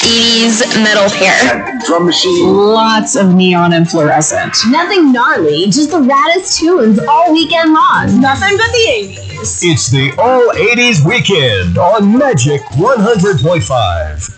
80s metal pair. That drum machine. Lots of neon and fluorescent. Nothing gnarly, just the raddest tunes all weekend long. Nothing but the 80s. It's the All 80s Weekend on Magic 100.5.